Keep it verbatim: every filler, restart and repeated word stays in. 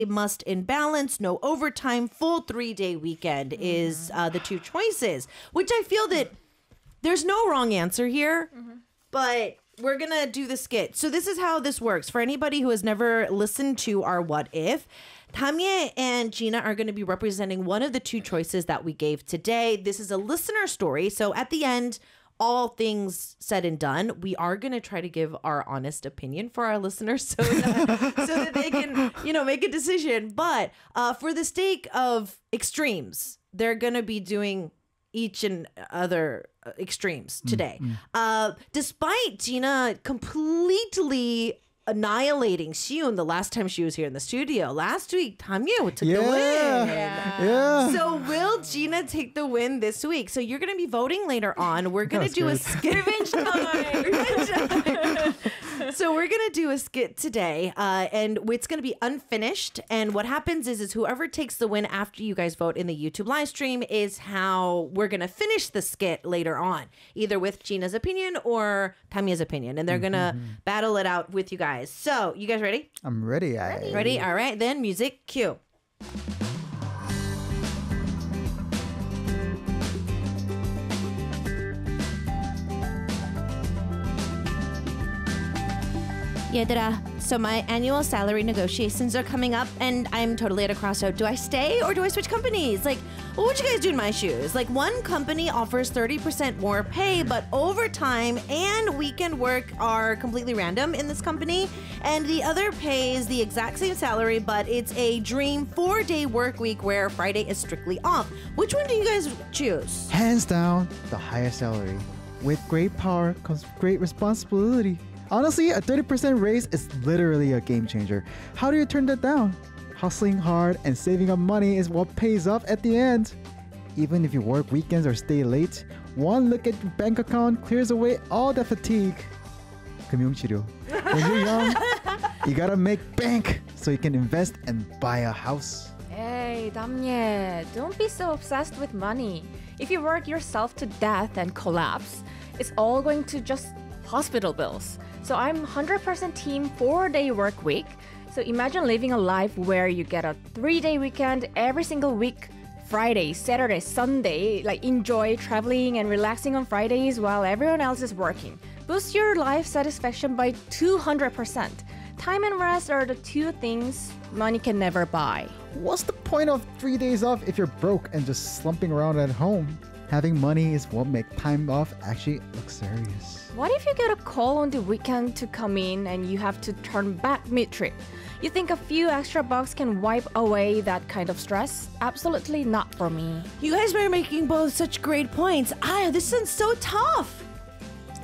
must in balance, no overtime, full three-day weekend mm-hmm. is uh, the two choices, which I feel that there's no wrong answer here, mm-hmm. but we're going to do the skit. So this is how this works. For anybody who has never listened to our What If, Tamie and Gina are going to be representing one of the two choices that we gave today. This is a listener story. So at the end, all things said and done, we are going to try to give our honest opinion for our listeners so that, so that they can, you know, make a decision. But uh, for the sake of extremes, they're going to be doing each and other extremes today. Mm, mm. Uh, despite Gina completely annihilating Xiun the last time she was here in the studio. Last week, Tamie took yeah. the win. Yeah. yeah. So will Gina take the win this week? So you're going to be voting later on. We're going to do great. a skit. Revenge time. Revenge time. So we're going to do a skit today, uh, and it's going to be unfinished. And what happens is, is whoever takes the win after you guys vote in the YouTube live stream is how we're going to finish the skit later on, either with Gina's opinion or Tamie's opinion. And they're going to mm-hmm. battle it out with you guys. So you guys ready? I'm ready. Ready? I... Ready? All right. Then music cue. 얘들아, so my annual salary negotiations are coming up and I'm totally at a crossroad. Do I stay or do I switch companies? Like, what would you guys do in my shoes? Like, one company offers thirty percent more pay, but overtime and weekend work are completely random in this company. And the other pays the exact same salary, but it's a dream four-day work week where Friday is strictly off. Which one do you guys choose? Hands down, the higher salary. With great power comes great responsibility. Honestly, a thirty percent raise is literally a game changer. How do you turn that down? Hustling hard and saving up money is what pays off at the end. Even if you work weekends or stay late, one look at your bank account clears away all the fatigue. 금융치료. When you're young, you gotta make bank so you can invest and buy a house. Hey, Tamie, don't be so obsessed with money. If you work yourself to death and collapse, it's all going to just hospital bills. So I'm one hundred percent team four-day work week. So imagine living a life where you get a three-day weekend every single week. Friday, Saturday, Sunday, like enjoy traveling and relaxing on Fridays while everyone else is working. Boost your life satisfaction by two hundred percent. Time and rest are the two things money can never buy. What's the point of three days off if you're broke and just slumping around at home? Having money is what makes time off actually luxurious. What if you get a call on the weekend to come in and you have to turn back mid-trip? You think a few extra bucks can wipe away that kind of stress? Absolutely not for me. You guys are making both such great points. Ah, this sounds so tough.